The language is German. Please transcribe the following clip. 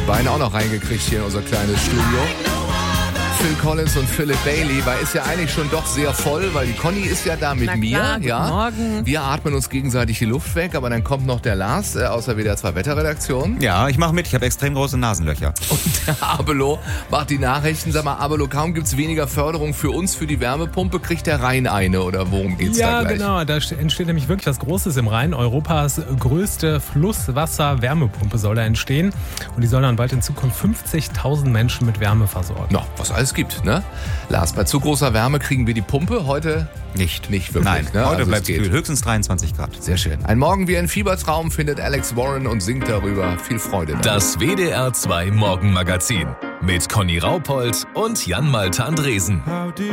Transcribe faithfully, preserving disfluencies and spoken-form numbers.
beiden auch noch reingekriegt hier in unser kleines Studio. Phil Collins und Philip Bailey, weil ist ja eigentlich schon doch sehr voll, weil die Conny ist ja da mit Na mir. klar, Ja. guten Morgen. Wir atmen uns gegenseitig die Luft weg, aber dann kommt noch der Lars äh, aus der W D R zwei Wetterredaktion. Ja, ich mache mit. Ich habe extrem große Nasenlöcher. Und der Abelo macht die Nachrichten. Sag mal, Abelo, kaum gibt's weniger Förderung für uns für die Wärmepumpe, kriegt der Rhein eine oder worum geht's ja, da gleich? Ja, genau. Da entsteht nämlich wirklich was Großes im Rhein. Europas größte Flusswasser-Wärmepumpe soll da entstehen. Und die soll dann bald in Zukunft fünfzigtausend Menschen mit Wärme versorgen. Na, was alles gibt, ne? Lars, bei zu großer Wärme kriegen wir die Pumpe heute Nicht. nicht wirklich. Nein, ne? heute Also bleibt es es geht. kühl. Höchstens dreiundzwanzig Grad. Sehr schön. Ein Morgen wie ein Fiebertraum findet Alex Warren und singt darüber. Viel Freude. Dabei. Das W D R zwei Morgenmagazin mit Conny Raupold und Jan Malte Andresen.